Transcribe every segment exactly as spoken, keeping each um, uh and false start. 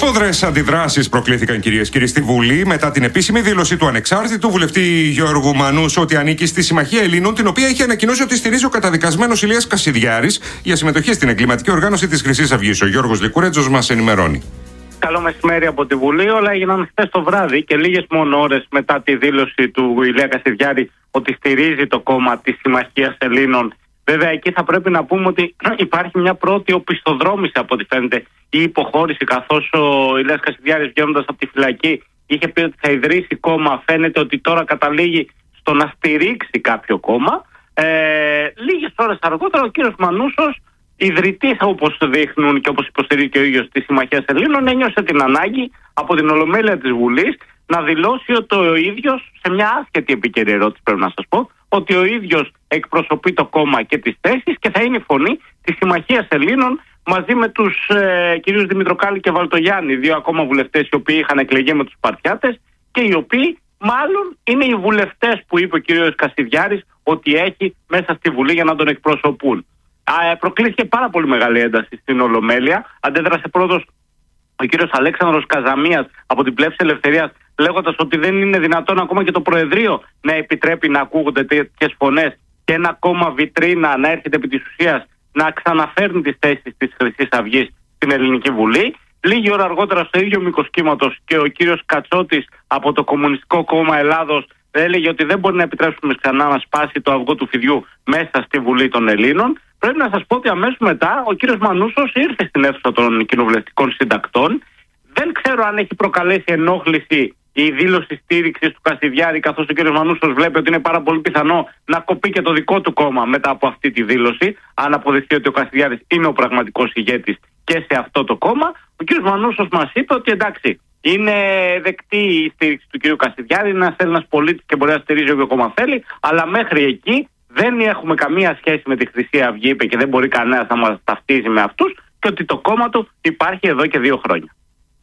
Σφόδρες αντιδράσεις προκλήθηκαν, κυρίες και κύριοι, στη Βουλή μετά την επίσημη δήλωση του ανεξάρτητου βουλευτή Γιώργου Μανούσου ότι ανήκει στη Συμμαχία Ελλήνων, την οποία είχε ανακοινώσει ότι στηρίζει ο καταδικασμένος Ηλίας Κασιδιάρης για συμμετοχή στην εγκληματική οργάνωση της Χρυσής Αυγής. Ο Γιώργος Λικουρέτζος μας ενημερώνει. Καλό μεσημέρι από τη Βουλή. Όλα έγιναν χθες το βράδυ και λίγες μόνο ώρες μετά τη δήλωση του Ηλία Κασιδιάρη ότι στηρίζει το κόμμα της Συμμαχίας Ελλήνων. Βέβαια, εκεί θα πρέπει να πούμε ότι υπάρχει μια πρώτη οπισθοδρόμηση, από ό,τι φαίνεται, η υποχώρηση, καθώς ο Ηλίας Κασιδιάρης, βγαίνοντας από τη φυλακή, είχε πει ότι θα ιδρύσει κόμμα. Φαίνεται ότι τώρα καταλήγει στο να στηρίξει κάποιο κόμμα. Ε, λίγες ώρες αργότερα, ο κύριος Μανούσος, ιδρυτής, όπως δείχνουν και όπως υποστηρίζει και ο ίδιος της Συμμαχίας Ελλήνων, ένιωσε την ανάγκη από την Ολομέλεια της Βουλής να δηλώσει ότι ο ίδιος, σε μια άσχετη επίκαιρη ερώτηση πρέπει να σας πω, ότι ο ίδιος εκπροσωπεί το κόμμα και τις θέσεις και θα είναι η φωνή της Συμμαχίας Ελλήνων μαζί με τους ε, κυρίους Δημητροκάλη και Βαλτογιάννη, δύο ακόμα βουλευτές οι οποίοι είχαν εκλεγεί με τους Σπαρτιάτες και οι οποίοι μάλλον είναι οι βουλευτές που είπε ο κύριος Κασιδιάρης ότι έχει μέσα στη Βουλή για να τον εκπροσωπούν. Α, προκλήθηκε πάρα πολύ μεγάλη ένταση στην Ολομέλεια. Αντέδρασε πρώτος ο κύριος Αλέξανδρος Καζαμίας από την Πλεύση Ελευθερίας, λέγοντας ότι δεν είναι δυνατόν ακόμα και το Προεδρείο να επιτρέπει να ακούγονται τέτοιες φωνές και ένα κόμμα βιτρίνα να έρχεται επί της ουσίας να ξαναφέρνει τις θέσεις της Χρυσής Αυγής στην Ελληνική Βουλή. Λίγη ώρα αργότερα, στο ίδιο μήκος κύματος, και ο κύριος Κατσότης από το Κομμουνιστικό Κόμμα Ελλάδος έλεγε ότι δεν μπορεί να επιτρέψουμε ξανά να σπάσει το αυγό του φιδιού μέσα στη Βουλή των Ελλήνων. Πρέπει να σας πω ότι αμέσως μετά ο κύριος Μανούσος ήρθε στην αίθουσα των κοινοβουλευτικών συντακτών. Δεν ξέρω αν έχει προκαλέσει ενόχληση η δήλωση στήριξης του Κασιδιάρη, καθώς ο κύριος Μανούσος βλέπει ότι είναι πάρα πολύ πιθανό να κοπεί και το δικό του κόμμα μετά από αυτή τη δήλωση, αν αποδειχθεί ότι ο Κασιδιάρης είναι ο πραγματικός ηγέτης και σε αυτό το κόμμα. Ο κύριος Μανούσος μας είπε ότι εντάξει, είναι δεκτή η στήριξη του κύριου Κασιδιάρη, είναι ένας Έλληνας πολίτης και μπορεί να στηρίζει όποιο κόμμα θέλει, αλλά μέχρι εκεί δεν έχουμε καμία σχέση με τη Χρυσή Αυγή, είπε, και δεν μπορεί κανένας να μας ταυτίζει με αυτούς, και ότι το κόμμα του υπάρχει εδώ και δύο χρόνια.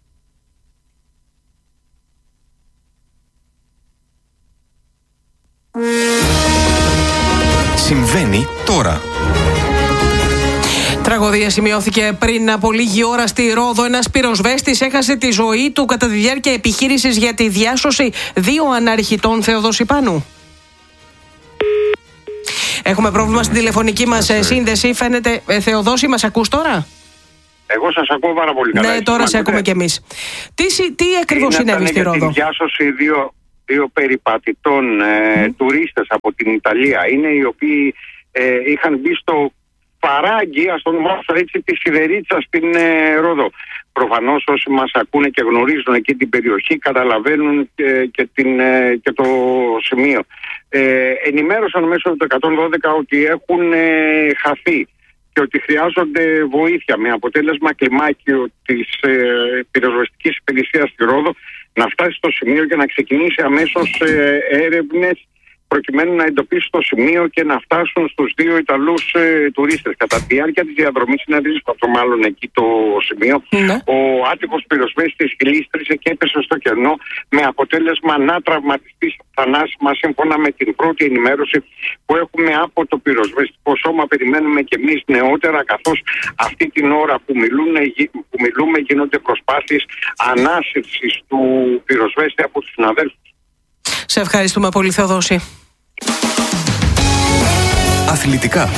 Συμβαίνει τώρα. Τραγωδία σημειώθηκε πριν από λίγη ώρα στη Ρόδο. Ένας πυροσβέστης έχασε τη ζωή του κατά τη διάρκεια επιχείρησης για τη διάσωση δύο αναρχητών. Θεοδόση Πάνου. Έχουμε πρόβλημα στην τηλεφωνική μας σύνδεση. Φαίνεται, ε, Θεοδόση, μας ακούς τώρα? Εγώ σας ακούω πάρα πολύ καλά. Ναι, τώρα σε ακούμε κι εμείς. Τι, τι ακριβώς συνέβη στη Ρόδο? Είναι τη διάσωση δύο, δύο περιπατητών ε, mm. τουρίστες από την Ιταλία. Είναι οι οποίοι ε, είχαν μπει στο παράγγι, ας το ονομάσω έτσι, τη Σιδερίτσα στην ε, Ρόδο. Προφανώς όσοι μας ακούνε και γνωρίζουν εκεί την περιοχή καταλαβαίνουν και, και, την, ε, και το σημείο. Ε, ενημέρωσαν μέσω του εκατόν δώδεκα ότι έχουν ε, χαθεί και ότι χρειάζονται βοήθεια, με αποτέλεσμα κλιμάκιο της ε, πυροσβεστικής υπηρεσίας στη Ρόδο να φτάσει στο σημείο και να ξεκινήσει αμέσως ε, έρευνες προκειμένου να εντοπίσει το σημείο και να φτάσουν στους δύο Ιταλούς ε, τουρίστες. Κατά τη διάρκεια της διαδρομής συναντήσεις, αυτό μάλλον εκεί το σημείο, ναι. ο άτυχος πυροσβέστης γλίστρισε και έπεσε στο κενό, με αποτέλεσμα να τραυματιστεί θανάσιμα, σύμφωνα με την πρώτη ενημέρωση που έχουμε από το πυροσβεστικό σώμα. Περιμένουμε και εμείς νεότερα, καθώς αυτή την ώρα που, μιλούν, που μιλούμε γίνονται προσπάθειες ανάσυρσης του πυροσβέστη από τους συναδέλφους. Σε ευχαριστούμε πολύ, Θεοδόση. Αθλητικά.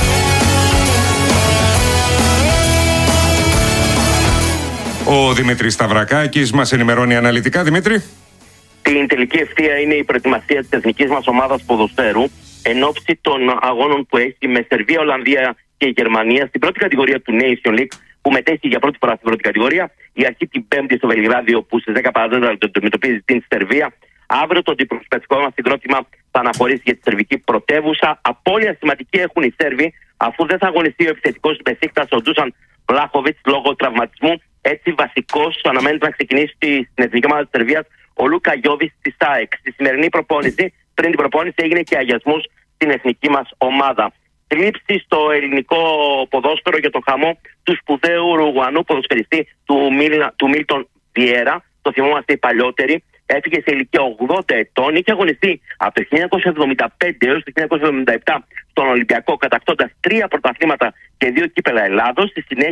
Ο Δημήτρης Σταυρακάκης μας ενημερώνει αναλυτικά. Δημήτρη. Την τελική ευθεία είναι η προετοιμασία της εθνικής μας ομάδας ποδοσφαίρου εν ώψη των αγώνων που έχει με Σερβία, Ολλανδία και η Γερμανία στην πρώτη κατηγορία του Nation League, που μετέχει για πρώτη φορά στην πρώτη κατηγορία. Η αρχή την Πέμπτη στο Βελιγράδιο, που στις δέκα παρά τέταρτο αντιμετωπίζει την Σερβία. Αύριο το αντιπροσωπευτικό μας συγκρότημα θα αναχωρήσει για τη σερβική πρωτεύουσα. Απώλεια σημαντική έχουν οι Σέρβοι, αφού δεν θα αγωνιστεί ο επιθετικός του Μπεσίκτας, ο Ντούσαν Βλάχοβιτς, λόγω τραυματισμού. Έτσι, βασικός αναμένεται να ξεκινήσει στην εθνική ομάδα της Σερβίας ο Λούκα Γιόβιτς της ΑΕΚ. Στη σημερινή προπόνηση, πριν την προπόνηση, έγινε και αγιασμός στην εθνική μας ομάδα. Θλίψη στο ελληνικό ποδόσφαιρο για τον χαμό του σπουδαίου Ουρουγουανού ποδοσφαιριστή του, Μίλ, του Μίλτον Βιέρα. Το θυμόμαστε οι παλιότεροι. Έφυγε σε ηλικία ογδόντα ετών, είχε αγωνιστεί από το χίλια εννιακόσια εβδομήντα πέντε έως το χίλια εννιακόσια εβδομήντα επτά στον Ολυμπιακό, κατακτώντας τρία πρωταθλήματα και δύο κύπελα Ελλάδος. Στη συνέχεια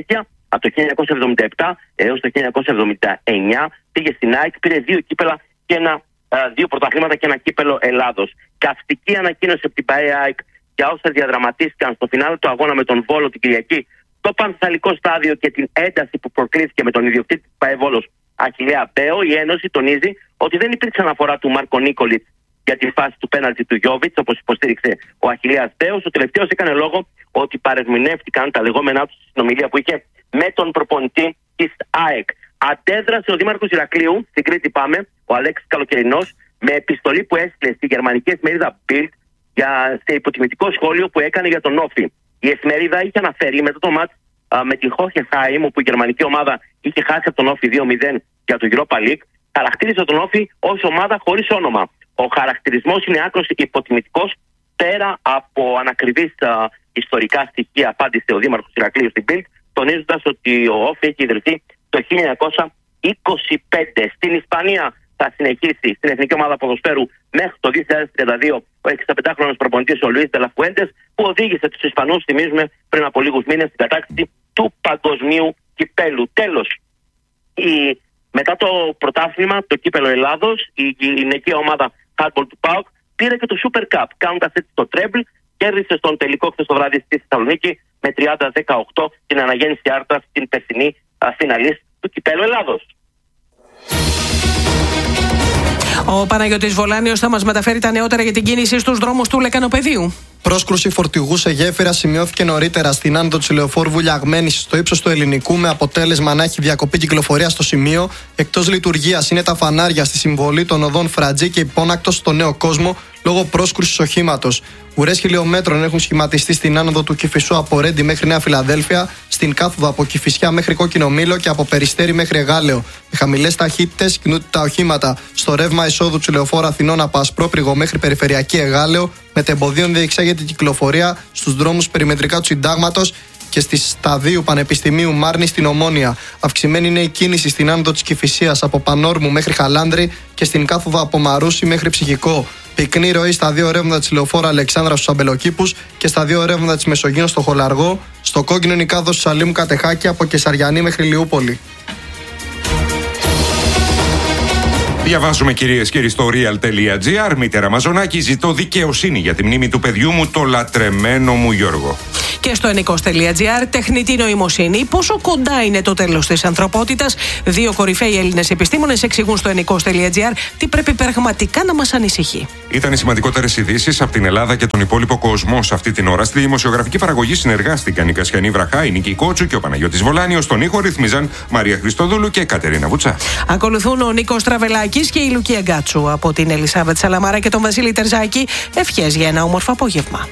Από το χίλια εννιακόσια εβδομήντα επτά έως το χίλια εννιακόσια εβδομήντα εννιά πήγε στην ΑΕΚ, πήρε δύο κύπελα και ένα, δύο πρωταθλήματα και ένα κύπελο Ελλάδος. Καυστική ανακοίνωση από την ΠΑΕ ΑΕΚ για όσα διαδραματίστηκαν στο φινάλε του αγώνα με τον Βόλο την Κυριακή, το πανθαλικό στάδιο και την ένταση που προκλήθηκε με τον ιδιοκτήτη της ΠΑΕ Βόλος, Αχιλλέα Μπέο. Η Ένωση τονίζει ότι δεν υπήρξε αναφορά του Μάρκο Νίκολιτς για τη φάση του πέναλτι του Γιόβιτς, όπως υποστήριξε ο Αχιλλέας Μπέος. Ο τελευταίος έκανε λόγο ότι παρερμηνεύτηκαν τα λεγόμενά του στη συνομιλία που είχε με τον προπονητή της ΑΕΚ. Αντέδρασε ο Δήμαρχος Ηρακλείου, στην Κρήτη πάμε, ο Αλέξης Καλοκαιρινός, με επιστολή που έστειλε στη γερμανική εφημερίδα Bild για, σε υποτιμητικό σχόλιο που έκανε για τον Όφη. Η εφημερίδα είχε αναφέρει μετά το μάτς με την Hoffenheim, όπου η γερμανική ομάδα είχε χάσει από τον Όφη δύο μηδέν για το Europa League, χαρακτήριζε τον Όφη ως ομάδα χωρίς όνομα. Ο χαρακτηρισμός είναι άκρως υποτιμητικός, πέρα από ανακριβείς α, ιστορικά στοιχεία, απάντησε ο Δήμαρχος Ηρακλείου στην Bild, τονίζοντας ότι ο Όφη έχει ιδρυθεί το χίλια εννιακόσια είκοσι πέντε. Στην Ισπανία θα συνεχίσει στην Εθνική Ομάδα Ποδοσφαίρου μέχρι το δύο χιλιάδες τριάντα δύο ο εξήντα προπονητής ο Λουίς Ντελαφουέντες, που οδήγησε τους Ισπανούς, θυμίζουμε, πριν από λίγους μήνες στην κατάκτηση του παγκοσμίου κυπέλου. Τέλος, η, μετά το πρωτάθλημα, το κύπελο Ελλάδος, η γυναική ομάδα handball του ΠΑΟΚ πήρε και το Super Cup, κάνοντας έτσι το treble, κέρδισε στον τελικό χθες το βράδυ στη Θεσσαλονίκη με τριάντα δεκαοκτώ την αναγέννηση Άρτα στην περσινή φιναλίστ του κυπέλου Ελλάδος. Ο Παναγιώτης Βολάνιος θα μας μεταφέρει τα νεότερα για την κίνηση στους δρόμους του Λεκανοπεδίου. Πρόσκρουση φορτηγού σε γέφυρα σημειώθηκε νωρίτερα στην άνοδο της Λεωφόρου Βουλιαγμένης στο ύψος του Ελληνικού, με αποτέλεσμα να έχει διακοπή κυκλοφορία στο σημείο. Εκτός λειτουργίας είναι τα φανάρια στη συμβολή των οδών Φρατζή και Υπόνακτος στο Νέο Κόσμο λόγω πρόσκρουσης οχήματος. Ουρές χιλιόμετρων έχουν σχηματιστεί στην άνοδο του Κηφισού από Ρέντι μέχρι Νέα Φιλαδέλφια, στην κάθοδο από Κηφισιά μέχρι Κόκκινο Μήλο και από Περιστέρι μέχρι Εγάλεο. Με χαμηλές ταχύτητες κινούνται τα οχήματα στο ρεύμα εισόδου του Λεωφόρου Αθηνών από Ασπρόπριγο μέχρι Περιφερειακή Εγάλεο, με τεμποδίων διεξάγεται η κυκλοφορία στους δρόμους περιμετρικά του Συντάγματος και στη Σταδίου Πανεπιστημίου Μάρνη στην Ομόνια. Αυξημένη είναι η κίνηση στην άνοδο της Κηφισίας από Πανόρμου μέχρι Χαλάνδρη και στην κάθοδο από Μαρούσι μέχρι Ψυχικό. Πυκνή ροή στα δύο ρεύματα της Λεωφόρου Αλεξάνδρα στους Αμπελοκήπους και στα δύο ρεύματα της Μεσογείου στο Χολαργό. Στο κόκκινο είναι η κάδος του Σαλήμου Κατεχάκη από Κεσαριανή μέχρι Λιούπολη. Διαβάζουμε, κυρίες και κύριοι, στο real.gr. Μήτερα Μαζονάκη, ζητώ δικαιοσύνη για τη μνήμη του παιδιού μου, το λατρεμένο μου Γιώργο. Και στο ενικός.gr, τεχνητή νοημοσύνη. Πόσο κοντά είναι το τέλος της ανθρωπότητας? Δύο κορυφαίοι Έλληνες επιστήμονες εξηγούν στο ενικός.gr τι πρέπει πραγματικά να μας ανησυχεί. Ήταν οι σημαντικότερες ειδήσεις από την Ελλάδα και τον υπόλοιπο κόσμο σε αυτή την ώρα. Στη δημοσιογραφική παραγωγή συνεργάστηκαν η Κασιανή Βραχά, η Νίκη Κότσου και ο Παναγιώτης Βολάνιος. Στον ήχο ρυθμίζαν Μαρία Χριστόδουλου και Κατερίνα Βουτσά. Ακολουθούν ο Νίκος Τραβελάκης και η Λουκία Γκάτσου. Από την Ελισάβετ Σαλαμάρα και τον Βασίλη Τερζάκη, ευχές για ένα όμορφο απόγευμα.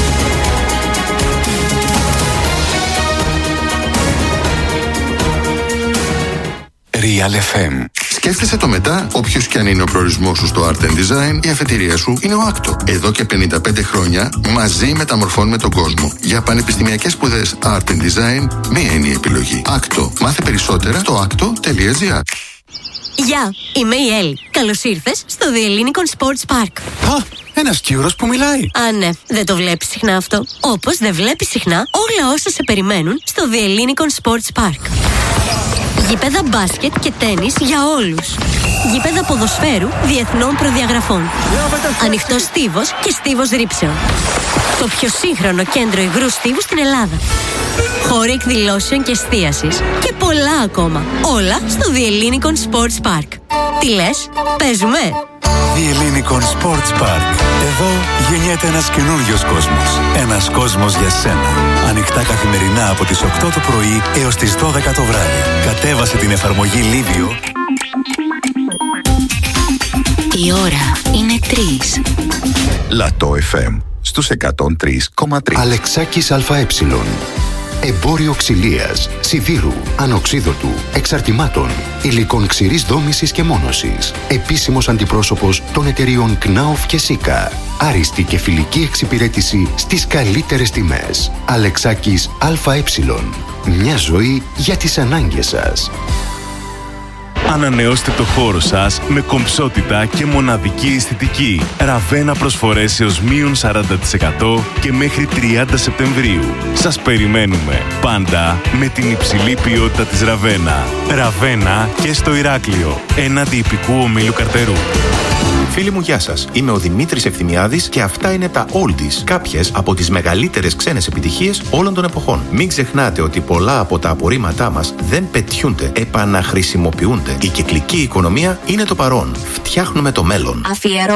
Real εφ εμ. Σκέφτεσαι το μετά, όποιος και αν είναι ο προορισμός σου στο Art and Design, η αφετηρία σου είναι ο άκτο. Εδώ και πενήντα πέντε χρόνια μαζί μεταμορφώνουμε τον κόσμο. Για πανεπιστημιακές σπουδές Art and Design, μία είναι η επιλογή. άκτο. Μάθε περισσότερα στο άκτο.gr. Γεια, είμαι η Έλλη. Καλώς ήρθες στο The Ellinikon Sports Park. Α, ένας Κιούρος που μιλάει. Α, ναι, δεν το βλέπεις συχνά αυτό. Όπως δεν βλέπεις συχνά όλα όσα σε περιμένουν στο The Ellinikon Sports Park. Γήπεδα μπάσκετ και τένις για όλους. Γήπεδα ποδοσφαίρου διεθνών προδιαγραφών. Ανοιχτός στίβος και στίβος ρύψεων. Το πιο σύγχρονο κέντρο υγρού στίβου στην Ελλάδα. Χώροι εκδηλώσεων και εστίασης. Και πολλά ακόμα. Όλα στο The Ellinikon Sports Park. Τι λες, παίζουμε? The Ellinikon Sports Park. Εδώ γεννιέται ένας καινούριος κόσμος. Ένας κόσμος για σένα. Ανοιχτά καθημερινά από τις οκτώ το πρωί έως τις δώδεκα το βράδυ. Κατέβασε την εφαρμογή Λίβιο. Η ώρα είναι τρεις. Λατό εφ εμ στους εκατόν τρία κόμμα τρία. Αλεξάκης ΑΕ. Εμπόριο ξυλίας, σιδήρου, ανοξίδωτου, εξαρτημάτων, υλικών ξηρής δόμησης και μόνωσης. Επίσημος αντιπρόσωπος των εταιριών Κνάουφ και Σίκα. Άριστη και φιλική εξυπηρέτηση στις καλύτερες τιμές. Αλεξάκης ΑΕ. Μια ζωή για τις ανάγκες σας. Ανανεώστε το χώρο σας με κομψότητα και μοναδική αισθητική. Ραβένα προσφορές έως μείον σαράντα τοις εκατό και μέχρι τριάντα Σεπτεμβρίου. Σας περιμένουμε πάντα με την υψηλή ποιότητα της Ραβένα. Ραβένα και στο Ηράκλειο, έναντι υπηκού ομίλου Καρτερού. Φίλοι μου, γεια σας. Είμαι ο Δημήτρης Ευθυμιάδης και αυτά είναι τα Oldies, κάποιες από τις μεγαλύτερες ξένες επιτυχίες όλων των εποχών. Μην ξεχνάτε ότι πολλά από τα απορρίμματά μας δεν πετιούνται, επαναχρησιμοποιούνται. Η κυκλική οικονομία είναι το παρόν. Φτιάχνουμε το μέλλον. Αφιερώ